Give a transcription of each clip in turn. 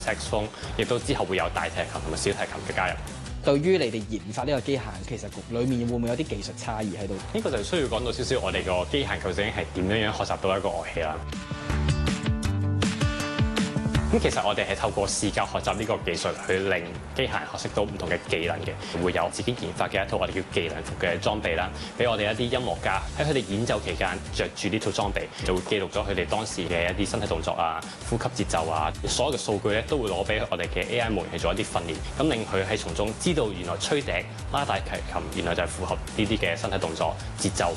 saxophone， 亦都之後會有大提琴同埋小提琴嘅加入。 對於你哋研發呢個機械，其實裡面會唔會有啲技術差異喺度？ 呢個就需要講到少少我哋個機械究竟係點樣學習到一個樂器啦。咁其實我哋係透過視教學習呢個技術，去令機械人學識到唔同嘅技能嘅，會有自己研發嘅一套我哋叫技能服嘅裝備啦，俾我哋一啲音樂家喺佢哋演奏期間着住呢套裝備，就會記錄咗佢哋當時嘅一啲身體動作啊、呼吸節奏啊，所有嘅數據咧都會攞俾我哋嘅 AI 模型去做一啲訓練，咁令佢喺從中知道原來吹笛、拉大提琴原來就係符合呢啲嘅身體動作節奏。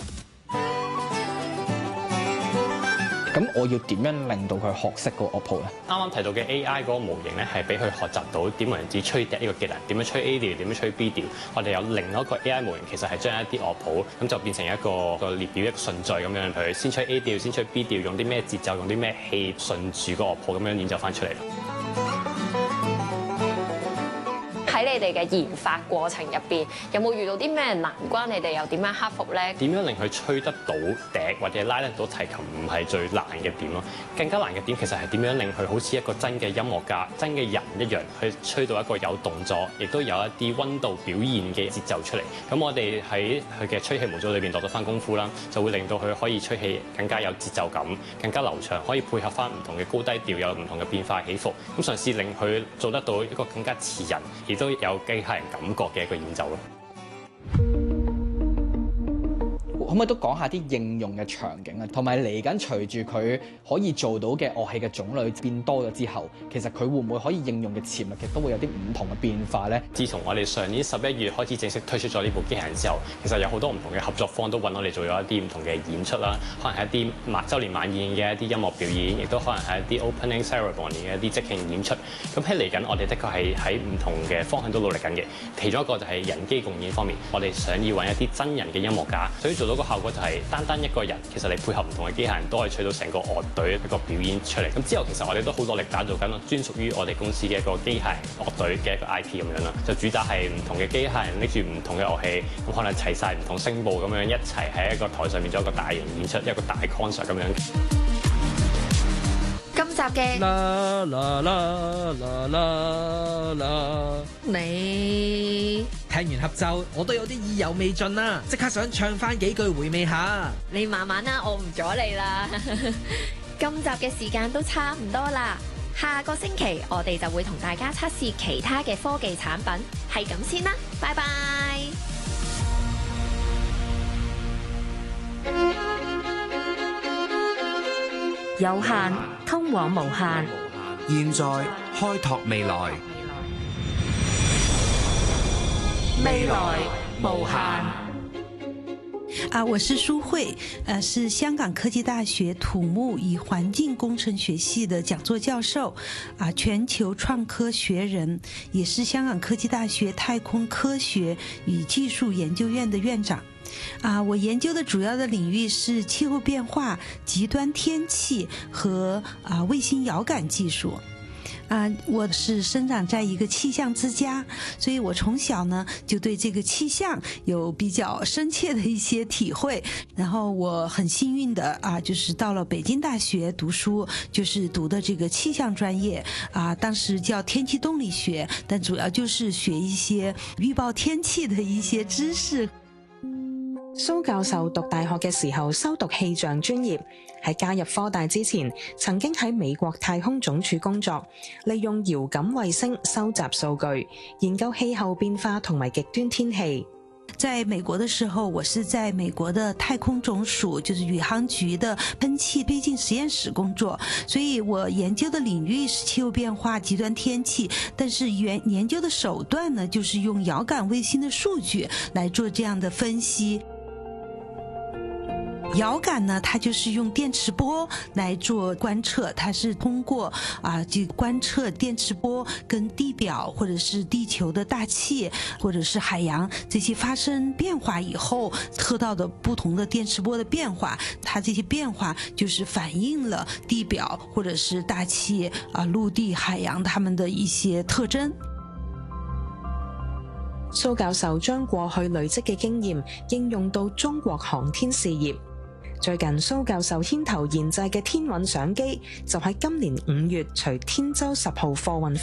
咁我要點樣令到佢學識個樂譜咧？ 啱啱提到嘅 AI 嗰個模型咧，係俾佢學習到點樣子吹笛呢個技能，點樣吹 A 調，點樣吹 B 調。我哋有另一個 AI 模型，其實係將一啲樂譜咁就變成一個列表一個順序咁樣，佢先吹 A 調，先吹 B 調，用啲咩節奏，用啲咩氣，順住個樂譜咁樣演奏翻出嚟。 喺你哋嘅研發過程入邊，有冇遇到啲咩難關？你哋又點樣克服咧？ 點樣令佢吹得到笛或者拉得到提琴，唔係最難嘅點咯。更加難嘅點其實係點樣令佢好似一個真嘅音樂家、真嘅人一樣，去吹到一個有動作，亦都有一啲溫度表現嘅節奏出嚟。咁我哋喺佢嘅吹氣模組裏邊落咗翻功夫啦，就會令到佢可以吹氣更加有節奏感、更加流暢，可以配合翻唔同嘅高低調，有唔同嘅變化起伏。咁嘗試令佢做得到一個更加似人，亦都有機械人感覺嘅一個演奏咯。 可唔可以都講下啲應用嘅場景啊？同埋嚟緊隨住佢可以做到嘅樂器嘅種類變多咗之後，其實佢會唔會可以應用嘅潛力亦都會有啲唔同嘅變化咧？ 自從我哋上年11月開始正式推出咗呢部機械人之後，其實有好多唔同嘅合作方都揾我哋做咗一啲唔同嘅演出啦，可能係一啲週年晚宴嘅一啲音樂表演，亦都可能係一啲 opening ceremony 嘅一啲即興演出。咁喺嚟緊，我哋的確係喺唔同嘅方向都努力緊嘅。其中一個就係人機共演方面，我哋想要揾一啲真人嘅音樂家，所以做到個效果就係單單一個人，其實你配合唔同嘅機械人都可以吹到成個樂隊一個表演出嚟。咁之後其實我哋都好努力打造緊專屬於我哋公司嘅一個機械人樂隊嘅一個 IP 咁樣啦，就主打係唔同嘅機械人拎住唔同嘅樂器，咁可能齊晒唔同聲部咁樣一齊喺一個台上面做一個大型演出，一個大 concert 咁樣。 今集嘅啦啦啦啦啦啦， 你聽完合奏，我都有啲意猶未盡啦，即刻想唱翻幾句回味下。 你慢慢啦，我唔阻你啦。今集嘅時間都差唔多啦，下個星期我哋就會同大家測試其他嘅科技產品，係咁先啦，拜拜。 有限通往無限， 現在開拓未來， 未來無限。 我是舒慧，是香港科技大學土木與環境工程學系的講座教授，全球創科學人，也是香港科技大學太空科學與技術研究院的院長。我研究的主要的領域是氣候變化、極端天氣和衛星遙感技術。我是生長在一個氣象之家，所以我從小呢就對這個氣象有比較深切的一些體會。然後我很幸運的就是到了北京大學讀書，就是讀的這個氣象專業當時叫天氣動力學，但主要就是學一些預報天氣的一些知識。 蘇教授讀大學嘅時候修讀氣象專業，喺加入科大之前，曾經喺美國太空總署工作，利用遙感衛星收集數據，研究氣候變化同埋極端天氣。 在美國的時候，我是在美國的太空總署，就是宇航局的噴氣推進實驗室工作，所以我研究的領域是氣候變化、極端天氣，但是研究的手段呢，就是用遙感衛星的數據來做這樣的分析。遙感呢，它就是用電磁波來做觀測，它是通過就觀測電磁波跟地表或者是地球的大氣或者是海洋這些發生變化以後得到的不同的電磁波的變化，它這些變化就是反映了地表或者是大氣陸地海洋它們的一些特徵。 蘇教授將過去累積嘅經驗應用到中國航天事業。 最近蘇教授牽頭研製嘅天韻相機就喺今年5月隨天舟10號貨運